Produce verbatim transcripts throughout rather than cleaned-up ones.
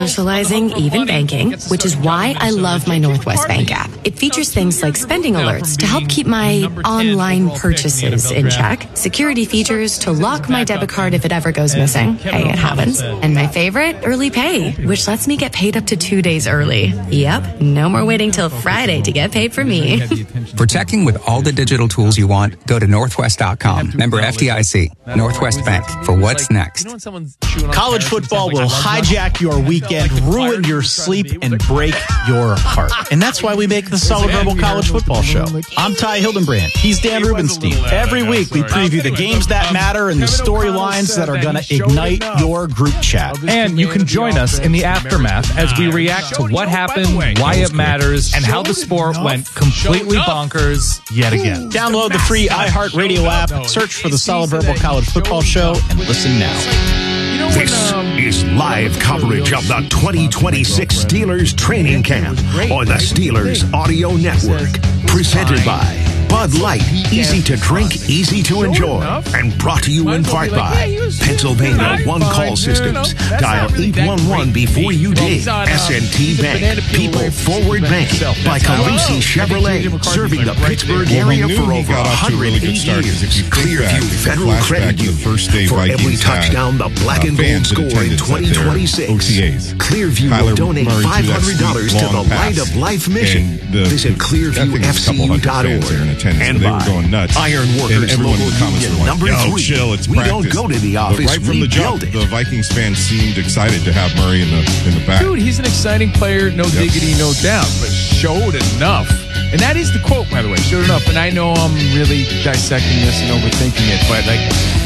Socializing, even banking, which is why I love my Northwest Bank app. It features things like spending alerts to help keep my online purchases in check, security features to lock my debit card if it ever goes missing. Hey, it happens. And my favorite, early pay, which lets me get paid up to two days early. Yep, no more waiting till Friday to get paid for me. For checking with all the digital tools you want, go to northwest dot com. Member F D I C. Northwest Bank for what's next. College football will hijack your weekend, ruin your sleep, and break your heart. And that's why we make the Solid Verbal College Football Show. I'm Ty Hildenbrand. He's Dan Rubenstein. Every week we preview the games that matter and the storylines that are going to ignite your group chat. And you can join us in the aftermath as we react to what happened, why it matters, and how the sport went completely bonkers yet again. Download the free iHeartRadio app, search for the Solid Verbal College Football Show, and listen now. This is live coverage of the twenty twenty-six Steelers training camp on the Steelers Audio Network. Presented by Bud Light, easy to drink, easy to enjoy. And brought to you in part by Pennsylvania One Call Systems. Dial eight one one before you dig. S and T Bank, People Forward Bank. By Calusi Chevrolet, serving the Pittsburgh area for over one hundred eight years. Clearview Federal Credit Union. For every touchdown the black and gold score in twenty twenty-six. Clearview will donate five hundred dollars to the Light of Life mission. Visit clearview f c u dot org. And they by were going nuts. Iron Workers and Local Union like, number Yo, three. Chill, it's we practice. don't go to the office, but right from we the jump, build it. The Vikings fans seemed excited to have Murray in the in the back. Dude, he's an exciting player, no yep. diggity, no doubt, but showed enough. And that is the quote, by the way, showed enough. And I know I'm really dissecting this and overthinking it, but like,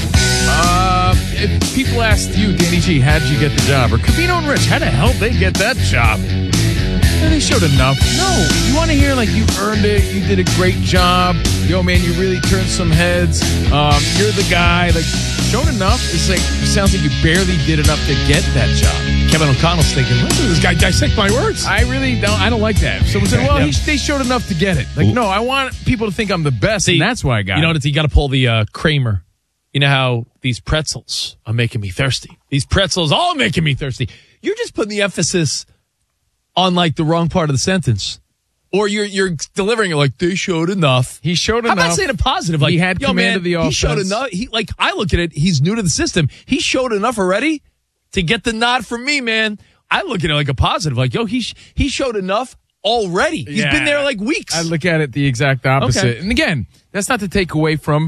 uh, if people asked you, Danny G, how did you get the job? Or Covino and Rich, how the hell did they get that job? And they showed enough. No, you want to hear like you earned it, you did a great job. Yo, man, you really turned some heads. Um, you're the guy. Like, shown enough. It's like, it sounds like you barely did enough to get that job. Kevin O'Connell's thinking, listen to this guy dissect my words. I really don't. I don't like that. Someone said, well, yeah. he, they showed enough to get it. Like, no, I want people to think I'm the best, See, and that's why I got you know it. What, you got to pull the uh, Kramer. You know how these pretzels are making me thirsty. These pretzels all making me thirsty. You're just putting the emphasis on like the wrong part of the sentence. Or you're you're delivering it like they showed enough. He showed enough. I'm not saying it positive. Like he had yo, command man, of the offense. He showed enough. He like I look at it. He's new to the system. He showed enough already to get the nod from me, man. I look at it like a positive. Like yo, he he showed enough already. He's yeah. been there like weeks. I look at it the exact opposite. Okay. And again, that's not to take away from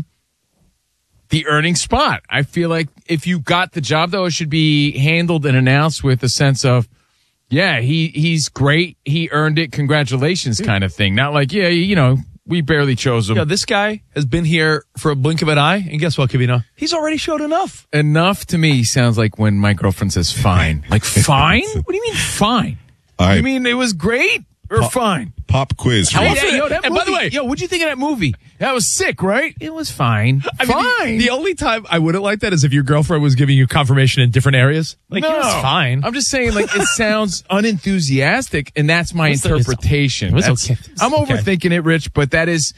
the earning spot. I feel like if you got the job, though, it should be handled and announced with a sense of, yeah, he he's great. He earned it. Congratulations, kind of thing. Not like, yeah, you know, we barely chose him. Yeah, this guy has been here for a blink of an eye, and guess what, Kavino? He's already showed enough. Enough to me sounds like when my girlfriend says fine. Like, fine? What do you mean fine? I, you mean it was great or pop, fine? Pop quiz. How often, yo, that and movie, by the way, yo, what'd you think of that movie? That was sick, right? It was fine. I mean, fine. The, the only time I wouldn't like that is if your girlfriend was giving you confirmation in different areas. Like, no, it was fine. I'm just saying, like, it sounds unenthusiastic, and that's my What's interpretation. The, it was that's, okay. I'm okay. overthinking it, Rich, but that is,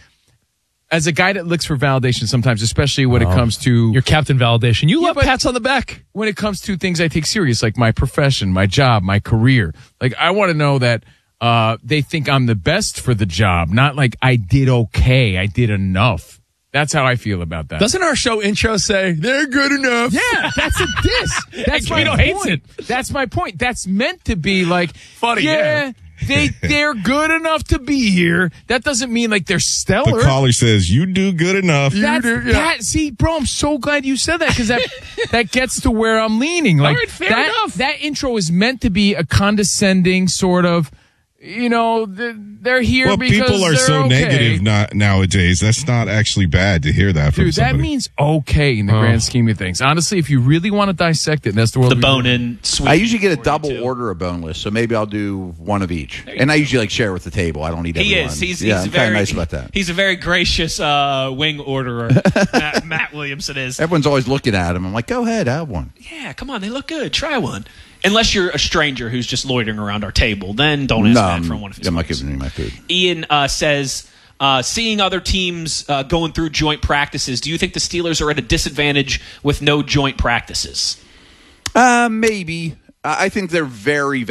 as a guy that looks for validation sometimes, especially when oh, it comes to... Your captain validation. You yeah, love pats on the back. When it comes to things I take serious, like my profession, my job, my career. Like, I want to know that uh, they think I'm the best for the job, not like I did okay, I did enough. That's how I feel about that. Doesn't our show intro say, they're good enough? Yeah, that's a diss. That's my point. Hates it. That's my point. That's meant to be like, funny, yeah. yeah. They, they're good enough to be here. That doesn't mean like they're stellar. The caller says, you do good enough. That's, you do, yeah. that, see, bro, I'm so glad you said that because that, that gets to where I'm leaning. Like, All right, fair that, enough. that intro is meant to be a condescending sort of, you know, they're here well, because people are they're so okay. negative not, nowadays. That's not actually bad to hear that from Dude, somebody. that means okay in the oh. grand scheme of things. Honestly, if you really want to dissect it, and that's the world. The bone-in sweet. I usually get a double order of boneless, so maybe I'll do one of each. And I usually like share with the table. I don't eat he everyone. is. He's, yeah, he's I'm very kind of nice about that. He's a very gracious uh, wing orderer. Matt, Matt Williamson is. Everyone's always looking at him. I'm like, go ahead, have one. Yeah, come on, they look good. Try one. Unless you're a stranger who's just loitering around our table, then don't ask no, Matt for one of his I'm not wings. giving you my food. Ian uh, says, uh, seeing other teams uh, going through joint practices, do you think the Steelers are at a disadvantage with no joint practices? Uh, maybe. Uh, I think they're very